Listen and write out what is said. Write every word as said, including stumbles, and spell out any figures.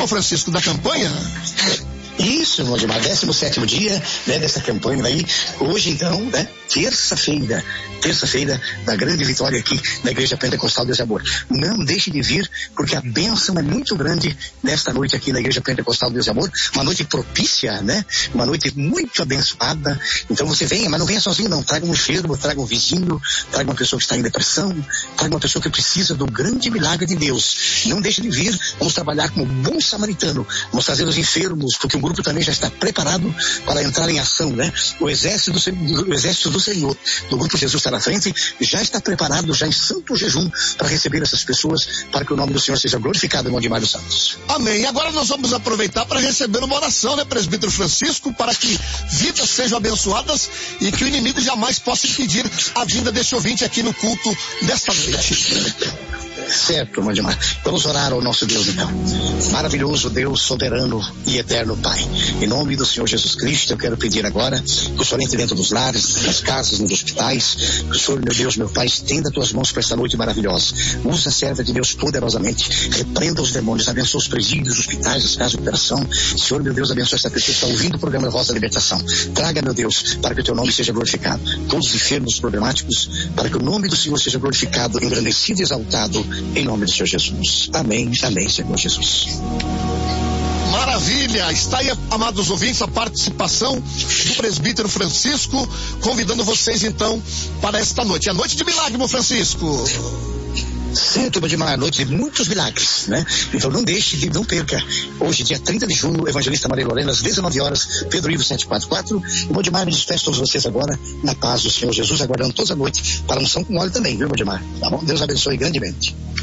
irmão Francisco, da campanha? Isso, irmão Edmar, décimo sétimo dia, né, dessa campanha aí. Hoje, então, né, terça-feira, terça-feira da grande vitória aqui na Igreja Pentecostal Deus e Amor. Não deixe de vir, porque a bênção é muito grande nesta noite aqui na Igreja Pentecostal Deus e Amor. Uma noite propícia, né? Uma noite muito abençoada. Então você venha, mas não venha sozinho não. Traga um enfermo, traga um vizinho, traga uma pessoa que está em depressão, traga uma pessoa que precisa do grande milagre de Deus. Não deixe de vir, vamos trabalhar como bom samaritano. Vamos trazer os enfermos, porque o grupo também já está preparado para entrar em ação, né? O exército do, o exército do Senhor, do grupo Jesus está na frente, já está preparado, já em santo jejum, para receber essas pessoas, para que o nome do Senhor seja glorificado, irmão Edmar dos Santos. Amém. E agora nós vamos aproveitar para receber uma oração, né, presbítero Francisco, para que vidas sejam abençoadas e que o inimigo jamais possa impedir a vinda desse ouvinte aqui no culto desta noite. Certo, irmão Edmar. Vamos orar ao nosso Deus, então. Maravilhoso Deus, soberano e eterno Pai. Em nome do Senhor Jesus Cristo, eu quero pedir agora que o Senhor entre dentro dos lares, nas casas, nos hospitais. Que o Senhor, meu Deus, meu Pai, estenda tuas mãos para esta noite maravilhosa. Usa a serva de Deus poderosamente. Repreenda os demônios, abençoa os presídios, os hospitais, as casas de operação. Senhor, meu Deus, abençoa esta pessoa que está ouvindo o programa Voz da Libertação. Traga, meu Deus, para que o teu nome seja glorificado. Todos os enfermos problemáticos, para que o nome do Senhor seja glorificado, engrandecido e exaltado. Em nome do Senhor Jesus. Amém, amém, Senhor Jesus. Maravilha, está aí, amados ouvintes, a participação do presbítero Francisco, convidando vocês então para esta noite. É a noite de milagre, meu Francisco. Certo, irmão Edmar, noite de muitos milagres, né? Então não deixe, de, não perca. Hoje, dia trinta de junho, Evangelista Maria Lorena, às dezenove horas, Pedro Ivo setecentos e quarenta e quatro. Irmão Edmar, me despeço todos vocês agora, na paz do Senhor Jesus, aguardando toda a noite para a unção com óleo também, viu, irmão Edmar? Tá bom? Deus abençoe grandemente.